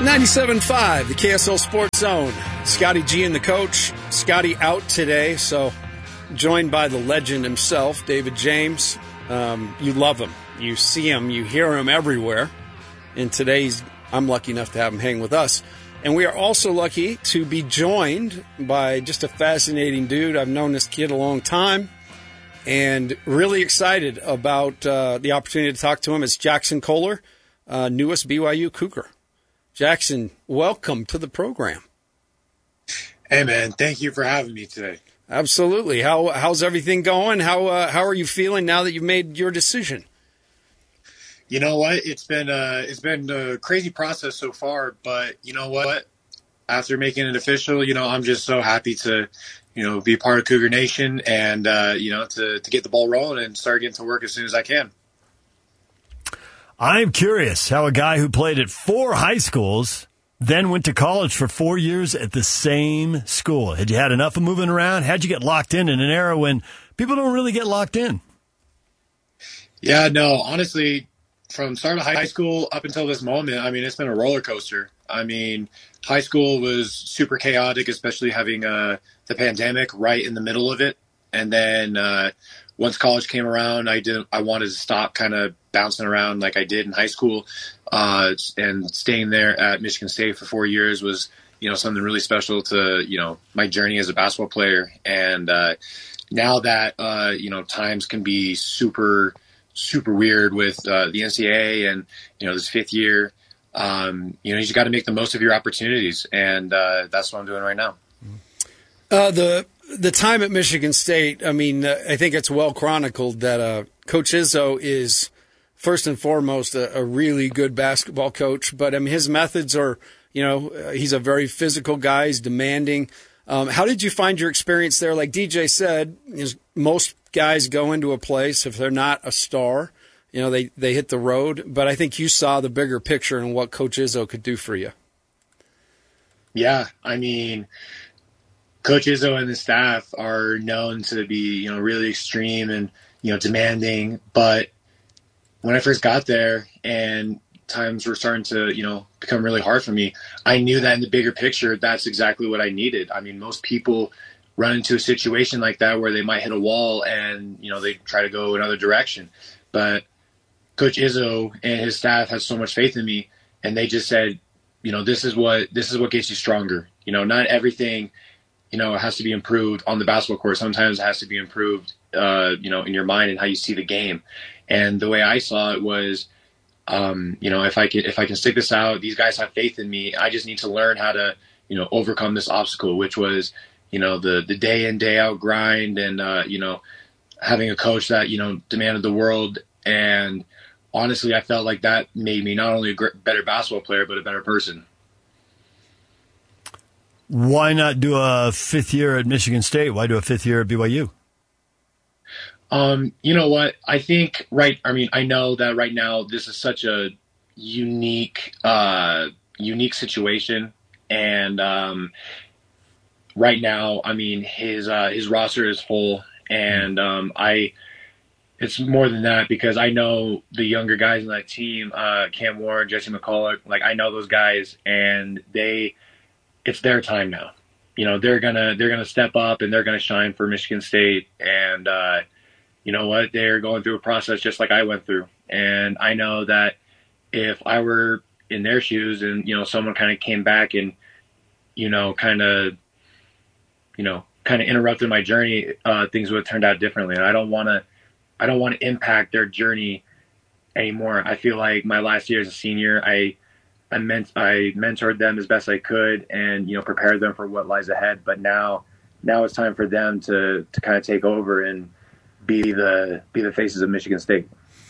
97.5, the KSL Sports Zone. Scotty G and the coach. Scotty out today, so joined by the legend himself, David James. You love him. You see him. You hear him everywhere. And today's, I'm lucky enough to have him hang with us. And we are also lucky to be joined by just a fascinating dude. I've known this kid a long time and really excited about the opportunity to talk to him. It's Jackson Kohler, newest BYU Cougar. Jackson, welcome to the program. Hey, man. Thank you for having me today. Absolutely. How's everything going? How are you feeling now that you've made your decision? You know what? It's been a crazy process so far, but you know what? After making it official, I'm just so happy to, be part of Cougar Nation and, to get the ball rolling and start getting to work as soon as I can. I'm curious how a guy who played at 4 high schools then went to college for 4 years at the same school. Had you had enough of moving around? How'd you get locked in an era when people don't really get locked in? Yeah, no, honestly, from start of high school up until this moment, it's been a roller coaster. High school was super chaotic, especially having the pandemic right in the middle of it. And then once college came around, I wanted to stop kind of bouncing around like I did in high school. And staying there at Michigan State for 4 years was, something really special to, my journey as a basketball player. And now that, times can be super weird with the NCAA and, this 5th year, you just got to make the most of your opportunities. And that's what I'm doing right now. The time at Michigan State, I think it's well chronicled that Coach Izzo is first and foremost a really good basketball coach. But his methods are, he's a very physical guy. He's demanding. How did you find your experience there? Like DJ said, most guys go into a place, if they're not a star, they hit the road. But I think you saw the bigger picture and what Coach Izzo could do for you. Yeah, Coach Izzo and the staff are known to be, really extreme and, demanding. But when I first got there and times were starting to, become really hard for me, I knew that in the bigger picture, that's exactly what I needed. Most people run into a situation like that where they might hit a wall and, they try to go another direction. But Coach Izzo and his staff has so much faith in me, and they just said, this is what gets you stronger. Not everything, it has to be improved on the basketball court. Sometimes it has to be improved, in your mind and how you see the game. And the way I saw it was, if I can stick this out, these guys have faith in me. I just need to learn how to, overcome this obstacle, which was, the day in, day out grind and, having a coach that, demanded the world. And honestly, I felt like that made me not only a better basketball player, but a better person. Why not do a 5th year at Michigan State? Why do a 5th year at BYU? You know what? I think I know that right now this is such a unique situation. And right now, his roster is full. And it's more than that because I know the younger guys on that team, Cam Ward, Jesse McCulloch, I know those guys, and it's their time now. They're gonna step up and they're gonna shine for Michigan State. And you know what? They're going through a process just like I went through. And I know that if I were in their shoes and, someone kind of came back and, kind of interrupted my journey, things would have turned out differently. And I don't want to impact their journey anymore. I feel like my last year as a senior, I mentored them as best I could and, prepared them for what lies ahead. But now it's time for them to kind of take over and be the faces of Michigan State.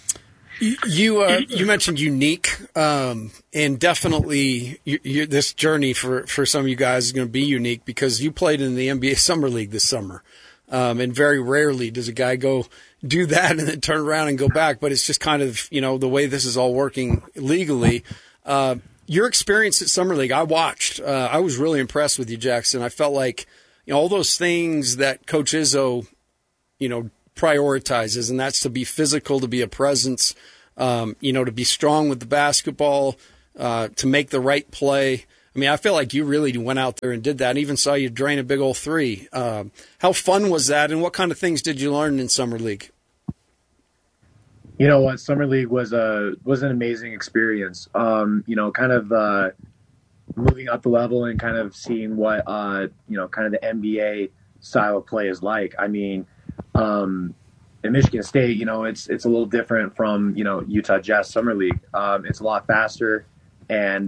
You mentioned unique, and definitely this journey for some of you guys is going to be unique because you played in the NBA Summer League this summer, and very rarely does a guy go do that and then turn around and go back. But it's just kind of the way this is all working legally. Your experience at Summer League, I watched. I was really impressed with you, Jackson. I felt like all those things that Coach Izzo, prioritizes, and that's to be physical, to be a presence, to be strong with the basketball, to make the right play. I mean, I feel like you really went out there and did that, and even saw you drain a big old three. How fun was that, and what kind of things did you learn in Summer League? You know what? Summer League was an amazing experience. Kind of moving up the level and kind of seeing what, kind of the NBA style of play is like. I mean, in Michigan State, it's a little different from, Utah Jazz Summer League. It's a lot faster, and